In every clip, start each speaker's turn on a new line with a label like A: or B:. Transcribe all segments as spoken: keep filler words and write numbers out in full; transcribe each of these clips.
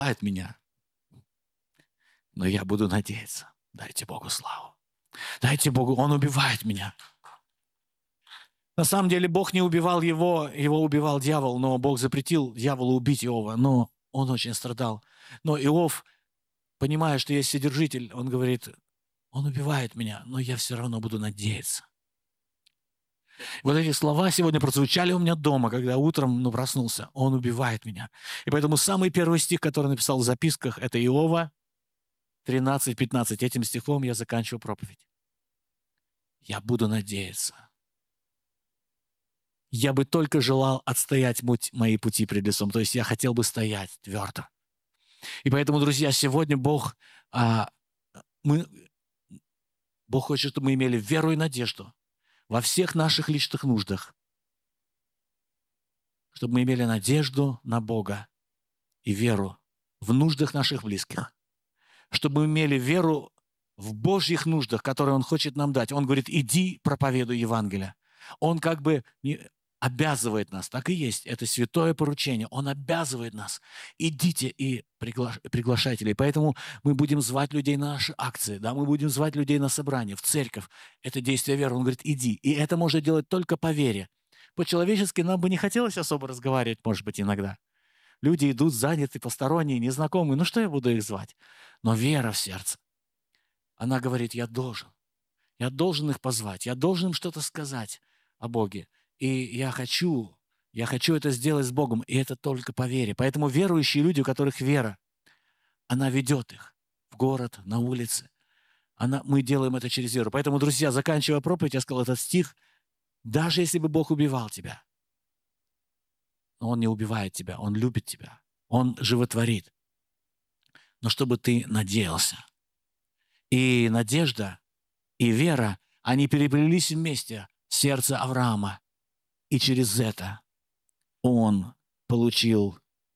A: убивает меня, но я буду надеяться. Дайте Богу славу. Дайте Богу, Он убивает меня. На самом деле Бог не убивал его, его убивал дьявол, но Бог запретил дьяволу убить Иова, но он очень страдал. Но Иов, понимая, что есть Вседержитель, он говорит, он убивает меня, но я все равно буду надеяться. Вот эти слова сегодня прозвучали у меня дома, когда утром ну, проснулся. Он убивает меня. И поэтому самый первый стих, который написал в записках, это Иова тринадцать пятнадцать. Этим стихом я заканчиваю проповедь. Я буду надеяться. Я бы только желал отстоять мои пути пред лицом. То есть я хотел бы стоять твердо. И поэтому, друзья, сегодня Бог, а, мы, Бог хочет, чтобы мы имели веру и надежду во всех наших личных нуждах. Чтобы мы имели надежду на Бога и веру в нуждах наших близких. Чтобы мы имели веру в Божьих нуждах, которые Он хочет нам дать. Он говорит, иди проповедуй Евангелие. Он как бы обязывает нас, так и есть, это святое поручение. Он обязывает нас. Идите и пригла... приглашайте людей. Поэтому мы будем звать людей на наши акции, да, мы будем звать людей на собрание, в церковь. Это действие веры. Он говорит, иди. И это можно делать только по вере. По-человечески нам бы не хотелось особо разговаривать, может быть, иногда. Люди идут заняты, посторонние, незнакомые. Ну что я буду их звать? Но вера в сердце. Она говорит, я должен. Я должен их позвать. Я должен им что-то сказать о Боге. И я хочу, я хочу это сделать с Богом. И это только по вере. Поэтому верующие люди, у которых вера, она ведет их в город, на улице. Она, мы делаем это через веру. Поэтому, друзья, заканчивая проповедь, я сказал этот стих. Даже если бы Бог убивал тебя, но Он не убивает тебя, Он любит тебя, Он животворит. Но чтобы ты надеялся. И надежда, и вера, они переплелись вместе в сердце Авраама. И через это он получил,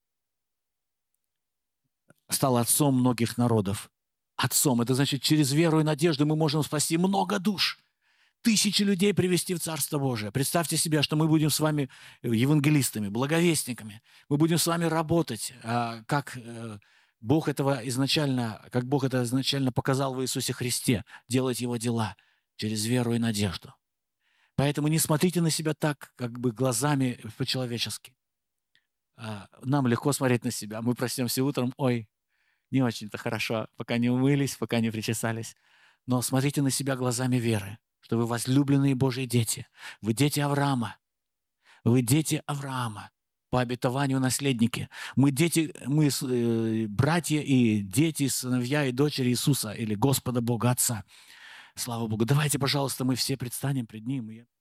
A: стал отцом многих народов. Отцом. Это значит, через веру и надежду мы можем спасти много душ. Тысячи людей привести в Царство Божие. Представьте себе, что мы будем с вами евангелистами, благовестниками. Мы будем с вами работать, как Бог этого изначально, как Бог это изначально показал в Иисусе Христе, делать Его дела через веру и надежду. Поэтому не смотрите на себя так, как бы глазами по-человечески. Нам легко смотреть на себя. Мы проснемся утром, ой, не очень-то хорошо, пока не умылись, пока не причесались. Но смотрите на себя глазами веры, что вы возлюбленные Божьи дети. Вы дети Авраама. Вы дети Авраама. По обетованию наследники. Мы дети, мы э, братья и дети, сыновья и дочери Иисуса или Господа Бога Отца. Слава Богу. Давайте, пожалуйста, мы все предстанем пред Ним.